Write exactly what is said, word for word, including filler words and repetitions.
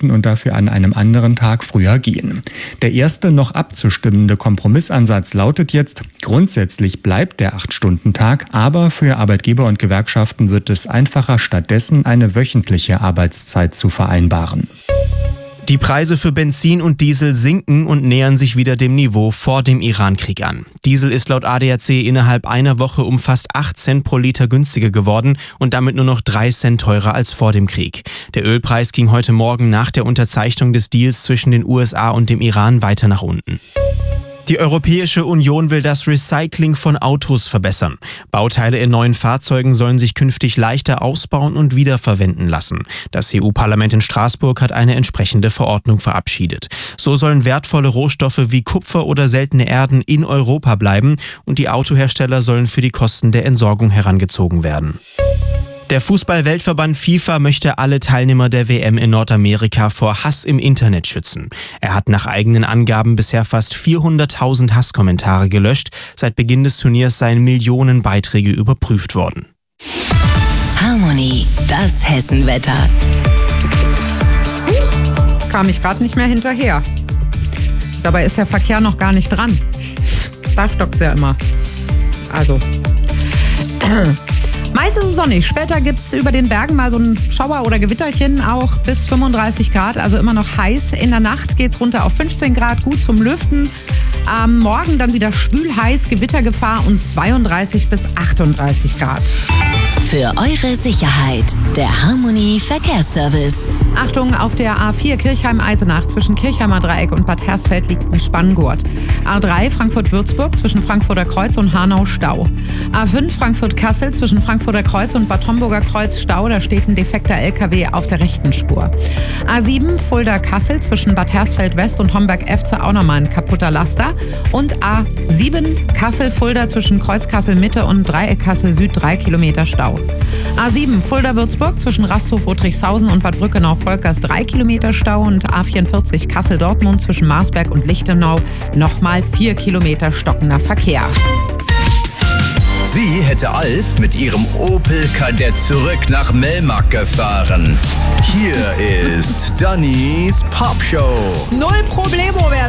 arbeiten und dafür an einem anderen Tag früher gehen. Der erste noch abzustimmende Kompromissansatz lautet jetzt, grundsätzlich bleibt der acht-Stunden-Tag, aber für Arbeitgeber und Gewerkschaften wird es einfacher, stattdessen eine wöchentliche Arbeitszeit zu vereinbaren. Die Preise für Benzin und Diesel sinken und nähern sich wieder dem Niveau vor dem Iran-Krieg an. Diesel ist laut A D A C innerhalb einer Woche um fast acht Cent pro Liter günstiger geworden und damit nur noch drei Cent teurer als vor dem Krieg. Der Ölpreis ging heute Morgen nach der Unterzeichnung des Deals zwischen den U S A und dem Iran weiter nach unten. Die Europäische Union will das Recycling von Autos verbessern. Bauteile in neuen Fahrzeugen sollen sich künftig leichter ausbauen und wiederverwenden lassen. Das E U-Parlament in Straßburg hat eine entsprechende Verordnung verabschiedet. So sollen wertvolle Rohstoffe wie Kupfer oder seltene Erden in Europa bleiben und die Autohersteller sollen für die Kosten der Entsorgung herangezogen werden. Der Fußball-Weltverband FIFA möchte alle Teilnehmer der W M in Nordamerika vor Hass im Internet schützen. Er hat nach eigenen Angaben bisher fast vierhunderttausend Hasskommentare gelöscht. Seit Beginn des Turniers seien Millionen Beiträge überprüft worden. Harmony, das Hessenwetter. Kam ich gerade nicht mehr hinterher. Dabei ist der Verkehr noch gar nicht dran. Da stockt es ja immer. Also... Meist ist es sonnig. Später gibt es über den Bergen mal so ein Schauer oder Gewitterchen, auch bis fünfunddreißig Grad, also immer noch heiß. In der Nacht geht es runter auf fünfzehn Grad, gut zum Lüften. Am Morgen dann wieder schwül heiß, Gewittergefahr und zweiunddreißig bis achtunddreißig Grad. Für eure Sicherheit, der Harmony Verkehrsservice. Achtung, auf der A vier Kirchheim-Eisenach zwischen Kirchheimer Dreieck und Bad Hersfeld liegt ein Spanngurt. A drei Frankfurt-Würzburg zwischen Frankfurter Kreuz und Hanau Stau. A fünf Frankfurt-Kassel zwischen Frankfurter Kreuz und Bad Homburger Kreuz Stau, da steht ein defekter L K W auf der rechten Spur. A sieben Fulda-Kassel zwischen Bad Hersfeld West und Homberg-Efze auch nochmal ein kaputter Laster. Und A sieben Kassel-Fulda zwischen Kreuz-Kassel-Mitte und Dreieck-Kassel-Süd drei Kilometer Stau. A sieben Fulda-Würzburg zwischen Rasthof-Otrichshausen und Bad Brückenau-Volkers drei Kilometer Stau und A vierundvierzig Kassel-Dortmund zwischen Marsberg und Lichtenau nochmal vier Kilometer stockender Verkehr. Sie hätte Alf mit ihrem Opel Kadett zurück nach Melmark gefahren. Hier ist Dannys Popshow. Null Problemo, wer